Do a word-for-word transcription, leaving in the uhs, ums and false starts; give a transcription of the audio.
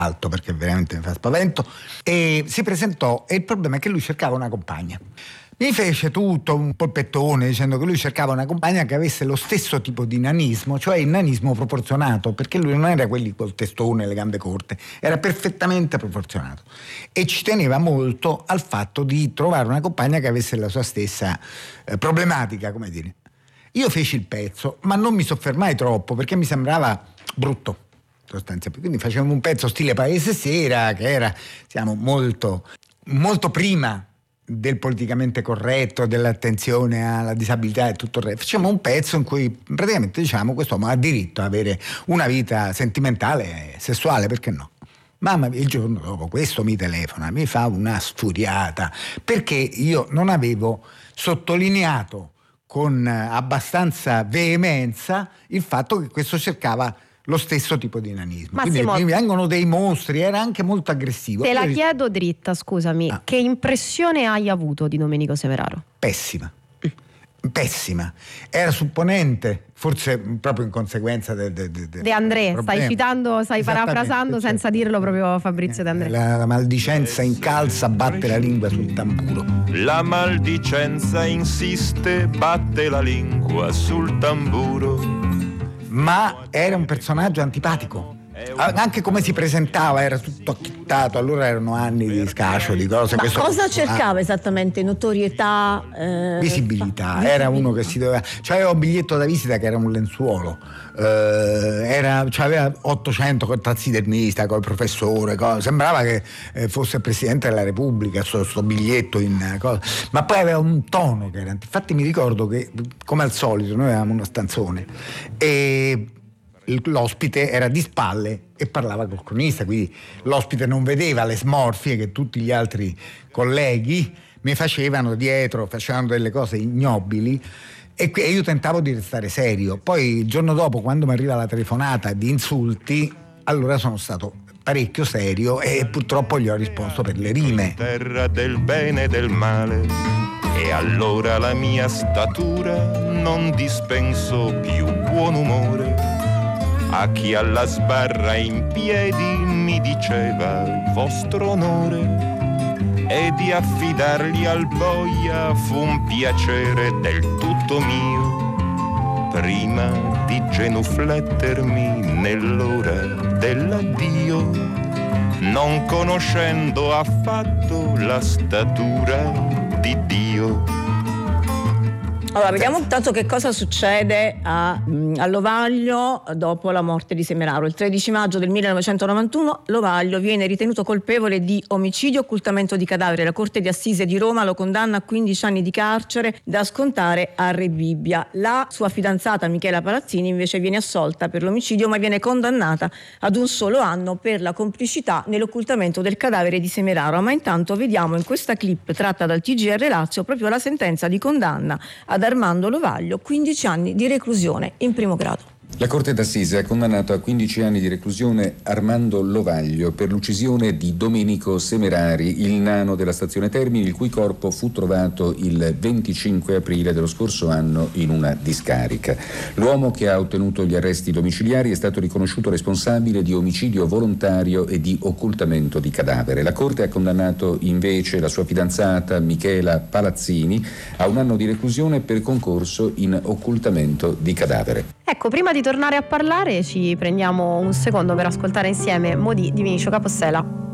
alto perché veramente mi fa spavento, e si presentò, e il problema è che lui cercava una compagna. Mi fece tutto un polpettone dicendo che lui cercava una compagna che avesse lo stesso tipo di nanismo, cioè il nanismo proporzionato, perché lui non era quelli col testone e le gambe corte, era perfettamente proporzionato e ci teneva molto al fatto di trovare una compagna che avesse la sua stessa eh, problematica, come dire. Io feci il pezzo, ma non mi soffermai troppo perché mi sembrava brutto, sostanzialmente. Quindi facevamo un pezzo stile Paese Sera, che era, diciamo, molto, molto prima del politicamente corretto, dell'attenzione alla disabilità e tutto il resto. Facciamo un pezzo in cui praticamente diciamo quest'uomo ha diritto ad avere una vita sentimentale e sessuale, perché no? Mamma mia, il giorno dopo questo mi telefona, mi fa una sfuriata, perché io non avevo sottolineato con abbastanza veemenza il fatto che questo cercava lo stesso tipo di nanismo. Massimo, quindi mi vengono dei mostri, era anche molto aggressivo. Te la Io... chiedo dritta, scusami, ah. che impressione hai avuto di Domenico Semeraro? Pessima, mm. pessima. Era supponente, forse proprio in conseguenza de, de, de, de André, problema. Stai citando, stai parafrasando senza certo. dirlo proprio Fabrizio De André. La, la maldicenza incalza, batte la lingua sul tamburo. La maldicenza insiste, batte la lingua sul tamburo. Ma era un personaggio antipatico, anche come si presentava era tutto acchittato, allora erano anni di scascio, di cose. Ma questo cosa cercava ah, esattamente? Notorietà? Eh, visibilità, fa... era uno che si doveva, cioè aveva un biglietto da visita che era un lenzuolo, eh, era, cioè aveva ottocento con taxidermista, col professore, cosa. Sembrava che eh, fosse il Presidente della Repubblica, sto, sto biglietto in cosa. Ma poi aveva un tono che era, infatti mi ricordo che come al solito noi avevamo uno stanzone e l'ospite era di spalle e parlava col cronista, quindi l'ospite non vedeva le smorfie che tutti gli altri colleghi mi facevano dietro, facevano delle cose ignobili, e io tentavo di restare serio. Poi il giorno dopo, quando mi arriva la telefonata di insulti, allora sono stato parecchio serio e purtroppo gli ho risposto per le rime. Terra del bene e del male, e allora la mia statura non dispenso più buon umore a chi alla sbarra in piedi mi diceva vostro onore, e di affidargli al boia fu un piacere del tutto mio, prima di genuflettermi nell'ora dell'addio, non conoscendo affatto la statura di Dio. Allora, vediamo intanto che cosa succede a, a Lovaglio dopo la morte di Semeraro. Il tredici maggio del millenovecentonovantuno Lovaglio viene ritenuto colpevole di omicidio e occultamento di cadavere. La Corte di Assise di Roma lo condanna a quindici anni di carcere da scontare a Rebibbia. La sua fidanzata Michela Palazzini invece viene assolta per l'omicidio, ma viene condannata ad un solo anno per la complicità nell'occultamento del cadavere di Semeraro. Ma intanto vediamo in questa clip tratta dal T G R Lazio proprio la sentenza di condanna ad Armando Lovaglio, quindici anni di reclusione in primo grado. La Corte d'Assise ha condannato a quindici anni di reclusione Armando Lovaglio per l'uccisione di Domenico Semerari, il nano della stazione Termini, il cui corpo fu trovato il venticinque aprile dello scorso anno in una discarica. L'uomo, che ha ottenuto gli arresti domiciliari, è stato riconosciuto responsabile di omicidio volontario e di occultamento di cadavere. La Corte ha condannato invece la sua fidanzata Michela Palazzini a un anno di reclusione per concorso in occultamento di cadavere. Ecco, prima di tornare a parlare ci prendiamo un secondo per ascoltare insieme Modì di Vinicio Capossela.